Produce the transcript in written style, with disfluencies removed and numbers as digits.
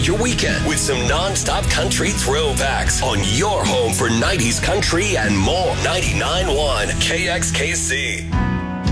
start your weekend with some non-stop country throwbacks on your home for 90s country and more. 99.1 KXKC.